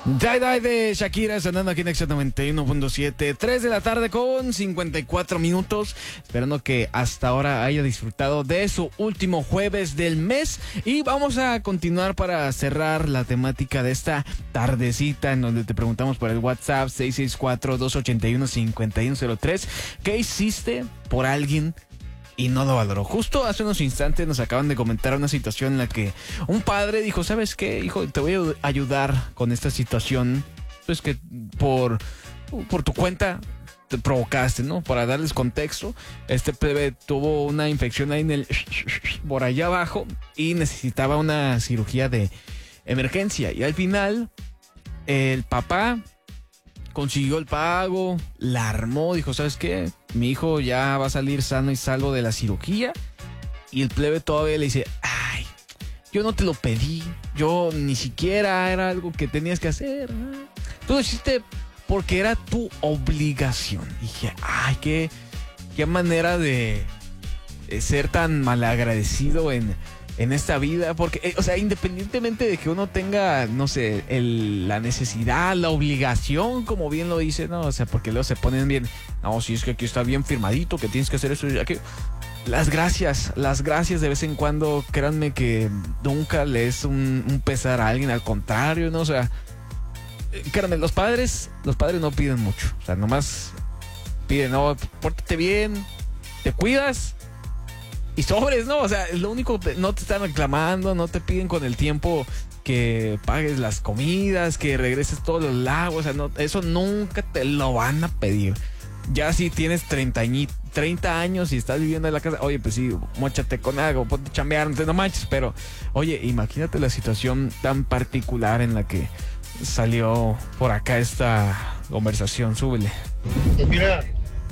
Die Die de Shakira sonando aquí en Extra 91.7, 3 de la tarde con 54 minutos. Esperando que hasta ahora haya disfrutado de su último jueves del mes. Y vamos a continuar para cerrar la temática de esta tardecita, en donde te preguntamos por el WhatsApp 664-281-5103. ¿Qué hiciste por alguien y no lo valoró? Justo hace unos instantes nos acaban de comentar una situación en la que un padre dijo: ¿sabes qué, hijo? Te voy a ayudar con esta situación, pues que por tu cuenta te provocaste, ¿no? Para darles contexto, este plebe tuvo una infección ahí por allá abajo y necesitaba una cirugía de emergencia, y al final el papá consiguió el pago, la armó, dijo: ¿sabes qué? Mi hijo ya va a salir sano y salvo de la cirugía. Y el plebe todavía le dice: ay, yo no te lo pedí, yo ni siquiera era algo que tenías que hacer. Tú lo hiciste porque era tu obligación. Dije: ay, qué manera de ser tan malagradecido en esta vida, porque, o sea, independientemente de que uno tenga, no sé, la necesidad, la obligación, como bien lo dice, ¿no? O sea, porque luego se ponen bien, no, si es que aquí está bien firmadito, que tienes que hacer eso y aquello. Las gracias de vez en cuando, créanme que nunca le es un pesar a alguien, al contrario, ¿no? O sea, créanme, los padres no piden mucho, o sea, nomás piden: no, pórtate bien, te cuidas y sobres, ¿no? O sea, lo único, no te están reclamando, no te piden con el tiempo que pagues las comidas, que regreses todos los lagos, o sea, no, eso nunca te lo van a pedir. Ya si tienes 30 años y estás viviendo en la casa, oye, pues sí, móchate con algo, ponte a chambear, no manches, pero, oye, imagínate la situación tan particular en la que salió por acá esta conversación. Súbele. Pues mira,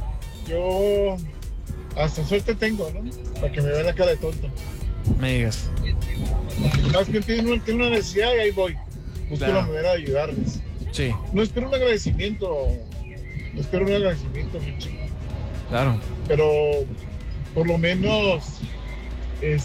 yo hasta suerte tengo, ¿no? Para que me vea la cara de tonto. Me digas. Más que tiene una necesidad y ahí voy. Busco la manera de ayudarles. Sí. No espero un agradecimiento, Michi. Claro. Pero por lo menos, en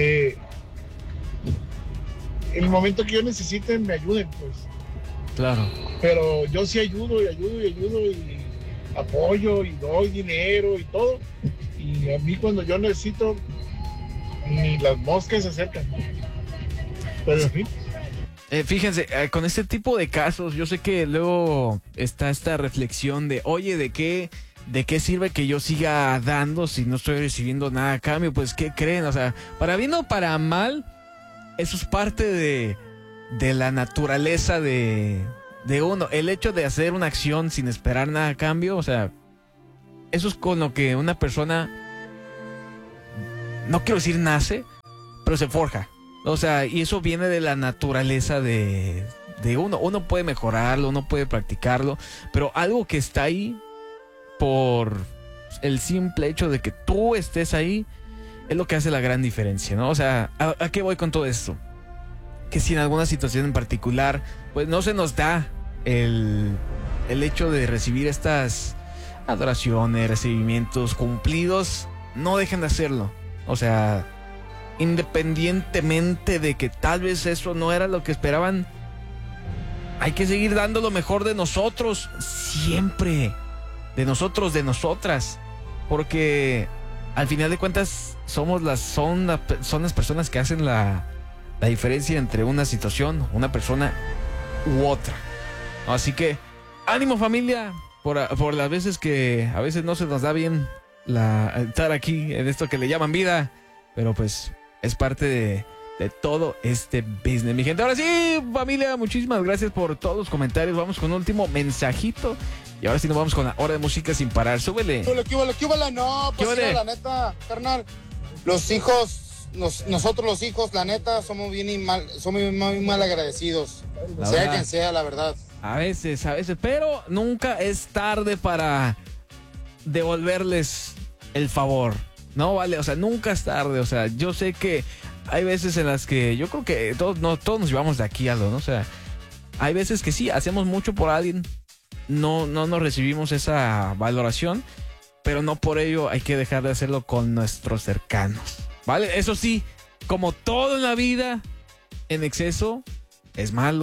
el momento que yo necesite me ayuden, pues. Claro. Pero yo sí ayudo y apoyo y doy dinero y todo. Y a mí cuando yo necesito, ni las moscas se acercan. Pero en fin. Fíjense, con este tipo de casos, yo sé que luego está esta reflexión de: oye, ¿de qué sirve que yo siga dando si no estoy recibiendo nada a cambio? Pues, ¿qué creen? O sea, para bien o para mal, eso es parte de la naturaleza de uno. El hecho de hacer una acción sin esperar nada a cambio, o sea, eso es con lo que una persona, no quiero decir nace, pero se forja. O sea, y eso viene de la naturaleza de uno. Uno puede mejorarlo, uno puede practicarlo, pero algo que está ahí por el simple hecho de que tú estés ahí es lo que hace la gran diferencia, ¿no? O sea, ¿a qué voy con todo esto? Que si en alguna situación en particular, pues no se nos da el hecho de recibir estas adoraciones, recibimientos cumplidos, no dejen de hacerlo. O sea, independientemente de que tal vez eso no era lo que esperaban, hay que seguir dando lo mejor de nosotros, siempre, de nosotros, de nosotras, porque al final de cuentas son las personas que hacen la diferencia entre una situación, una persona u otra. Así que ánimo, familia, por las veces que a veces no se nos da bien estar aquí en esto que le llaman vida, pero pues es parte de todo este business, mi gente. Ahora sí, familia, muchísimas gracias por todos los comentarios. Vamos con un último mensajito y ahora sí nos vamos con la hora de música sin parar. Súbele. ¿Qué hubo? No, pues sí, la neta, carnal, los hijos, nosotros los hijos, la neta, somos muy mal agradecidos, sea quien sea, la verdad. A veces, pero nunca es tarde para devolverles el favor, ¿no? Vale, o sea, nunca es tarde. O sea, yo sé que hay veces en las que yo creo que todos nos llevamos de aquí algo, ¿no? O sea, hay veces que sí, hacemos mucho por alguien, no nos recibimos esa valoración, pero no por ello hay que dejar de hacerlo con nuestros cercanos, ¿vale? Eso sí, como todo en la vida, en exceso es malo.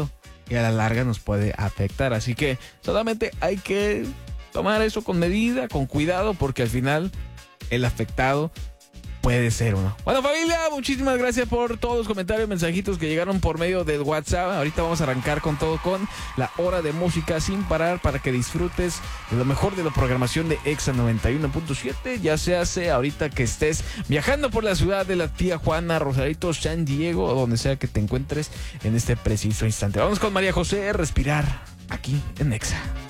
y a la larga nos puede afectar. Así que solamente hay que tomar eso con medida, con cuidado, porque al final el afectado puede ser uno. Bueno, familia, muchísimas gracias por todos los comentarios, mensajitos que llegaron por medio del WhatsApp. Ahorita vamos a arrancar con todo, con la hora de música sin parar, para que disfrutes de lo mejor de la programación de Exa 91.7. Ya se hace ahorita que estés viajando por la ciudad de la tía Juana, Rosarito, San Diego, o donde sea que te encuentres en este preciso instante. Vamos con María José, Respirar, aquí en Exa.